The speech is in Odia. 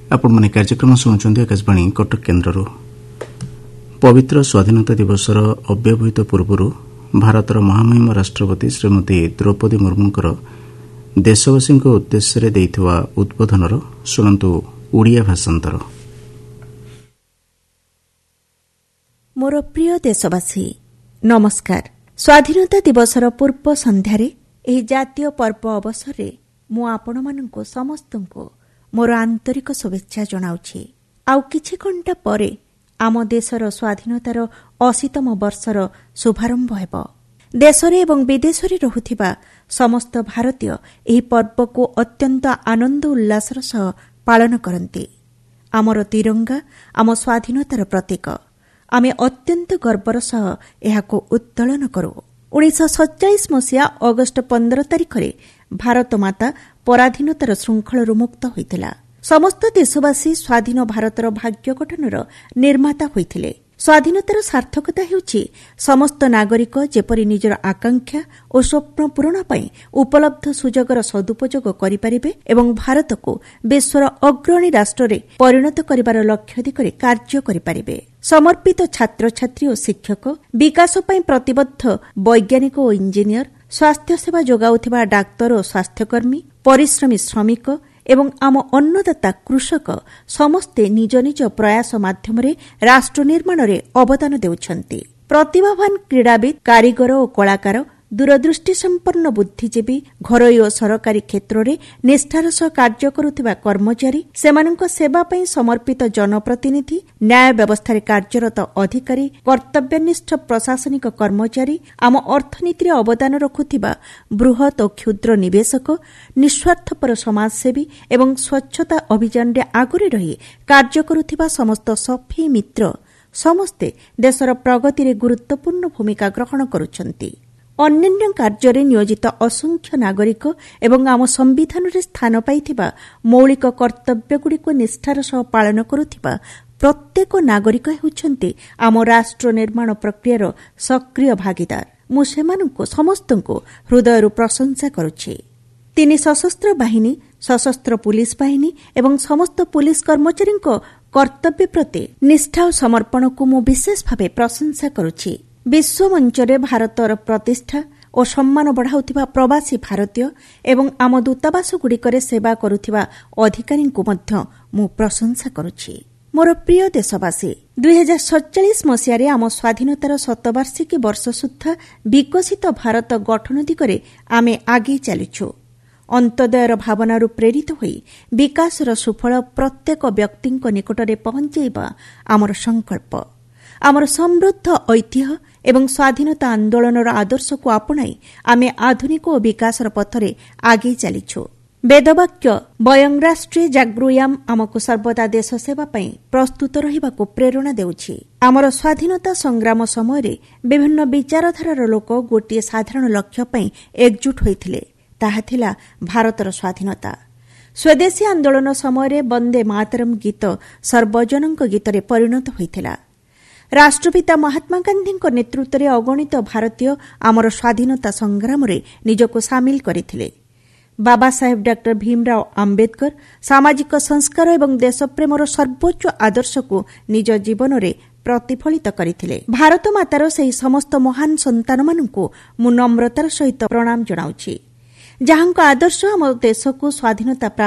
ଆପଣମାନେ କାର୍ଯ୍ୟକ୍ରମ ଶୁଣୁଛନ୍ତି ଆକାଶବାଣୀ କଟକ କେନ୍ଦ୍ରରୁ। ପବିତ୍ର ସ୍ୱାଧୀନତା ଦିବସର ଅବ୍ୟବହିତ ପୂର୍ବରୁ ଭାରତର ମହାମହିମ ରାଷ୍ଟ୍ରପତି ଶ୍ରୀମତୀ ଦ୍ରୌପଦୀ ମୁର୍ମୁଙ୍କର ଦେଶବାସୀଙ୍କ ଉଦ୍ଦେଶ୍ୟରେ ଦେଇଥିବା ଉଦ୍ବୋଧନର ଶୁଣନ୍ତୁ ଓଡ଼ିଆ ଭାଷାନ୍ତର। ମୋର ପ୍ରିୟ ଦେଶବାସୀ ନମସ୍କାର। ସ୍ୱାଧୀନତା ଦିବସର ପୂର୍ବ ସନ୍ଧ୍ୟାରେ ଏହି ଜାତୀୟ ପର୍ବ ଅବସରରେ ମୁଁ ଆପଣମାନଙ୍କୁ ସମସ୍ତଙ୍କୁ ମୋର ଆନ୍ତରିକ ଶୁଭେଚ୍ଛା ଜଣାଉଛି। ଆଉ କିଛି ଘଣ୍ଟା ପରେ ଆମ ଦେଶର ସ୍ୱାଧୀନତାର 80ତମ ବର୍ଷର ଶୁଭାରମ୍ଭ ହେବ। ଦେଶରେ ଏବଂ ବିଦେଶରେ ରହୁଥିବା ସମସ୍ତ ଭାରତୀୟ ଏହି ପର୍ବକୁ ଅତ୍ୟନ୍ତ ଆନନ୍ଦ ଉଲ୍ଲାସର ସହ ପାଳନ କରନ୍ତି। ଆମର ତିରଙ୍ଗା ଆମ ସ୍ୱାଧୀନତାର ପ୍ରତୀକ। ଆମେ ଅତ୍ୟନ୍ତ ଗର୍ବର ସହ ଏହାକୁ ଉତ୍ତୋଳନ କରୁ। 1947 ମସିହା ଅଗଷ୍ଟ 15 ତାରିଖରେ ଭାରତ ମାତା ପରାଧୀନତାର ଶୃଙ୍ଖଳରୁ ମୁକ୍ତ ହୋଇଥିଲା। ସମସ୍ତ ଦେଶବାସୀ ସ୍ୱାଧୀନ ଭାରତର ଭାଗ୍ୟ ଗଠନର ନିର୍ମାତା ହୋଇଥିଲେ। ସ୍ୱାଧୀନତାର ସାର୍ଥକତା ହେଉଛି ସମସ୍ତ ନାଗରିକ ଯେପରି ନିଜର ଆକାଂକ୍ଷା ଓ ସ୍ୱପ୍ନ ପୂରଣ ପାଇଁ ଉପଲବ୍ଧ ସୁଯୋଗର ସଦୁପଯୋଗ କରିପାରିବେ ଏବଂ ଭାରତକୁ ବିଶ୍ୱର ଅଗ୍ରଣୀ ରାଷ୍ଟ୍ରରେ ପରିଣତ କରିବାର ଲକ୍ଷ୍ୟ ଦିଗରେ କାର୍ଯ୍ୟ କରିପାରିବେ। ସମର୍ପିତ ଛାତ୍ରଛାତ୍ରୀ ଓ ଶିକ୍ଷକ, ବିକାଶ ପାଇଁ ପ୍ରତିବଦ୍ଧ ବୈଜ୍ଞାନିକ ଓ ଇଞ୍ଜିନିୟର, ସ୍ୱାସ୍ଥ୍ୟସେବା ଯୋଗାଉଥିବା ଡାକ୍ତର ଓ ସ୍ୱାସ୍ଥ୍ୟକର୍ମୀ, ପରିଶ୍ରମୀ ଶ୍ରମିକ ଏବଂ ଆମ ଅନ୍ନଦାତା କୃଷକ ସମସ୍ତେ ନିଜ ନିଜ ପ୍ରୟାସ ମାଧ୍ୟମରେ ରାଷ୍ଟ୍ର ନିର୍ମାଣରେ ଅବଦାନ ଦେଉଛନ୍ତି। ପ୍ରତିଭାବାନ କ୍ରୀଡ଼ାବିତ୍, କାରିଗର ଓ କଳାକାର, ଦୂରଦୃଷ୍ଟି ସମ୍ପନ୍ନ ବୁଦ୍ଧିଜୀବୀ, ଘରୋଇ ଓ ସରକାରୀ କ୍ଷେତ୍ରରେ ନିଷ୍ଠାର ସହ କାର୍ଯ୍ୟ କରୁଥିବା କର୍ମଚାରୀ, ସେମାନଙ୍କ ସେବା ପାଇଁ ସମର୍ପିତ ଜନପ୍ରତିନିଧି, ନ୍ୟାୟ ବ୍ୟବସ୍ଥାରେ କାର୍ଯ୍ୟରତ ଅଧିକାରୀ, କର୍ତ୍ତବ୍ୟନିଷ୍ଠ ପ୍ରଶାସନିକ କର୍ମଚାରୀ, ଆମ ଅର୍ଥନୀତିରେ ଅବଦାନ ରଖୁଥିବା ବୃହତ୍ ଓ କ୍ଷୁଦ୍ର ନିବେଶକ, ନିଃସ୍ୱାର୍ଥପର ସମାଜସେବୀ ଏବଂ ସ୍ୱଚ୍ଛତା ଅଭିଯାନରେ ଆଗରେ ରହି କାର୍ଯ୍ୟ କରୁଥିବା ସମସ୍ତ ସଫେଇ ମିତ୍ର ସମସ୍ତେ ଦେଶର ପ୍ରଗତିରେ ଗୁରୁତ୍ୱପୂର୍ଣ୍ଣ ଭୂମିକା ଗ୍ରହଣ କରୁଛନ୍ତି। ଅନ୍ୟାନ୍ୟ କାର୍ଯ୍ୟରେ ନିୟୋଜିତ ଅସଂଖ୍ୟ ନାଗରିକ ଏବଂ ଆମ ସମ୍ବିଧାନରେ ସ୍ଥାନ ପାଇଥିବା ମୌଳିକ କର୍ତ୍ତବ୍ୟଗୁଡ଼ିକୁ ନିଷ୍ଠାର ସହ ପାଳନ କରୁଥିବା ପ୍ରତ୍ୟେକ ନାଗରିକ ହେଉଛନ୍ତି ଆମ ରାଷ୍ଟ୍ର ନିର୍ମାଣ ପ୍ରକ୍ରିୟାର ସକ୍ରିୟ ଭାଗିଦାର। ମୁଁ ସେମାନଙ୍କୁ ସମସ୍ତଙ୍କୁ ହୃଦୟରୁ ପ୍ରଶଂସା କରୁଛି। 3 ସଶସ୍ତ୍ର ବାହିନୀ, ସଶସ୍ତ୍ର ପୁଲିସ ବାହିନୀ ଏବଂ ସମସ୍ତ ପୁଲିସ କର୍ମଚାରୀଙ୍କ କର୍ତ୍ତବ୍ୟ ପ୍ରତି ନିଷ୍ଠା ଓ ସମର୍ପଣକୁ ମୁଁ ବିଶେଷ ଭାବେ ପ୍ରଶଂସା କରୁଛି। ବିଶ୍ୱ ମଞ୍ଚରେ ଭାରତର ପ୍ରତିଷ୍ଠା ଓ ସମ୍ମାନ ବଢ଼ାଉଥିବା ପ୍ରବାସୀ ଭାରତୀୟ ଏବଂ ଆମ ଦୂତାବାସଗୁଡ଼ିକରେ ସେବା କରୁଥିବା ଅଧିକାରୀଙ୍କୁ ମଧ୍ୟ ମୁଁ ପ୍ରଶଂସା କରୁଛି। ମୋର ପ୍ରିୟ ଦେଶବାସୀ, 2047 ମସିହାରେ ଆମ ସ୍ୱାଧୀନତାର ଶତବାର୍ଷିକୀ ବର୍ଷ ସୁଦ୍ଧା ବିକଶିତ ଭାରତ ଗଠନ ଦିଗରେ ଆମେ ଆଗେଇ ଚାଲିଛୁ। ଅନ୍ତୋଦୟର ଭାବନାରୁ ପ୍ରେରିତ ହୋଇ ବିକାଶର ସୁଫଳ ପ୍ରତ୍ୟେକ ବ୍ୟକ୍ତିଙ୍କ ନିକଟରେ ପହଞ୍ଚାଇବା ଆମର ସଂକଳ୍ପ। ଆମର ସମୃଦ୍ଧ ଐତିହ୍ୟ ଏବଂ ସ୍ୱାଧୀନତା ଆନ୍ଦୋଳନର ଆଦର୍ଶକୁ ଆପଣାଇ ଆମେ ଆଧୁନିକ ଓ ବିକାଶର ପଥରେ ଆଗେଇ ଚାଲିଛୁ। ବେଦବାକ୍ୟ ବୟଂ ରାଷ୍ଟ୍ରେ ଜାଗୃୟାମ୍ ଆମକୁ ସର୍ବଦା ଦେଶ ସେବା ପାଇଁ ପ୍ରସ୍ତୁତ ରହିବାକୁ ପ୍ରେରଣା ଦେଉଛି। ଆମର ସ୍ୱାଧୀନତା ସଂଗ୍ରାମ ସମୟରେ ବିଭିନ୍ନ ବିଚାରଧାରାର ଲୋକ ଗୋଟିଏ ସାଧାରଣ ଲକ୍ଷ୍ୟ ପାଇଁ ଏକଜୁଟ ହୋଇଥିଲେ। ତାହା ଥିଲା ଭାରତର ସ୍ୱାଧୀନତା। ସ୍ୱଦେଶୀ ଆନ୍ଦୋଳନ ସମୟରେ ବନ୍ଦେ ମାତରମ୍ ଗୀତ ସର୍ବଜନଙ୍କ ଗୀତରେ ପରିଣତ ହୋଇଥିଲା। ରାଷ୍ଟ୍ରପିତା ମହାତ୍ମା ଗାନ୍ଧୀଙ୍କ ନେତୃତ୍ୱରେ ଅଗଣିତ ଭାରତୀୟ ଆମର ସ୍ୱାଧୀନତା ସଂଗ୍ରାମରେ ନିଜକୁ ସାମିଲ କରିଥିଲେ। ବାବା ସାହେବ ଡକ୍ଟର ଭୀମରାଓ ଆମ୍ବେଦକର ସାମାଜିକ ସଂସ୍କାର ଏବଂ ଦେଶପ୍ରେମର ସର୍ବୋଚ୍ଚ ଆଦର୍ଶକୁ ନିଜ ଜୀବନରେ ପ୍ରତିଫଳିତ କରିଥିଲେ। ଭାରତ ମାତାର ସେହି ସମସ୍ତ ମହାନ ସନ୍ତାନମାନଙ୍କୁ ମୁଁ ନମ୍ରତାର ସହିତ ପ୍ରଣାମ ଜଣାଉଛି, ଯାହାଙ୍କ ଆଦର୍ଶ ଆମ ଦେଶକୁ ସ୍ୱାଧୀନତା